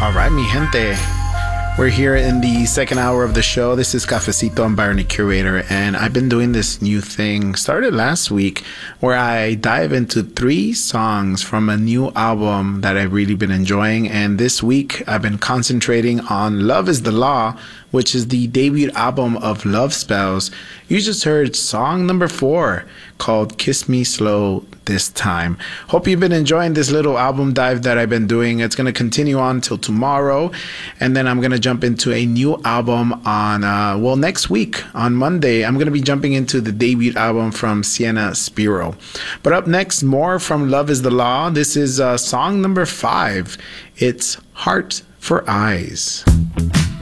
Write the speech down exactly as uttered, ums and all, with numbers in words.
All right, mi gente. We're here in the second hour of the show. This is Cafecito. I'm Byron, the curator, and I've been doing this new thing, started last week, where I dive into three songs from a new album that I've really been enjoying. And this week, I've been concentrating on Love is the Law, which is the debut album of Love Spells. You just heard song number four, called Kiss Me Slow This Time. Hope you've been enjoying this little album dive that I've been doing. It's going to continue on till tomorrow, and then I'm going to jump into a new album on, uh, well, next week, on Monday. I'm going to be jumping into the debut album from Sienna Spiro. But up next, more from Love is the Law. This is uh, song number five. It's Heart for Eyes.